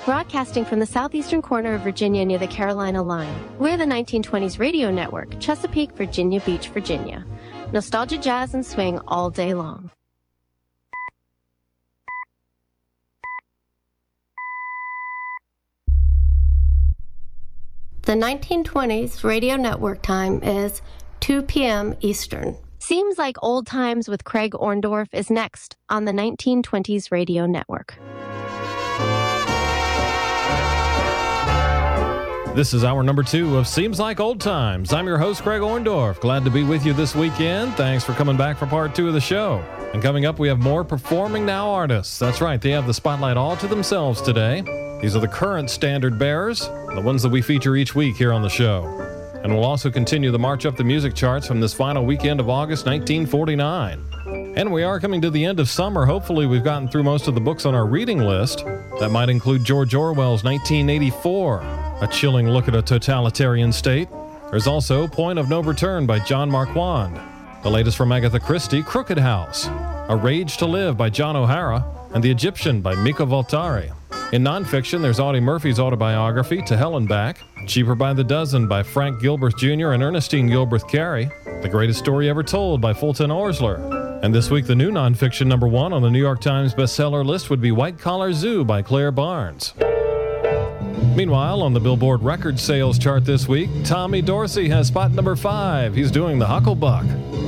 Broadcasting from the southeastern corner of Virginia near the Carolina line, we're the 1920s radio network, Chesapeake, Virginia Beach, Virginia. Nostalgia, jazz, and swing all day long. The 1920s radio network time is 2 p.m. Eastern. Seems Like Old Times with Craig Orndorff is next on the 1920s radio network. This is hour number 2 of Seems Like Old Times. I'm your host, Craig Orndorff. Glad to be with you this weekend. Thanks for coming back for part 2 of the show. And coming up, we have more Performing Now artists. That's right, they have the spotlight all to themselves today. These are the current standard bearers, the ones that we feature each week here on the show. And we'll also continue the march up the music charts from this final weekend of August 1949. And we are coming to the end of summer. Hopefully we've gotten through most of the books on our reading list. That might include George Orwell's 1984. A chilling look at a totalitarian state. There's also Point of No Return by John Marquand. The latest from Agatha Christie, Crooked House. A Rage to Live by John O'Hara. And The Egyptian by Mika Voltari. In nonfiction, there's Audie Murphy's autobiography, To Hell and Back. Cheaper by the Dozen by Frank Gilbreth Jr. and Ernestine Gilbreth Carey. The Greatest Story Ever Told by Fulton Orsler. And this week, the new nonfiction number 1 on the New York Times bestseller list would be White Collar Zoo by Claire Barnes. Meanwhile, on the Billboard record sales chart this week, Tommy Dorsey has spot number 5. He's doing the Hucklebuck.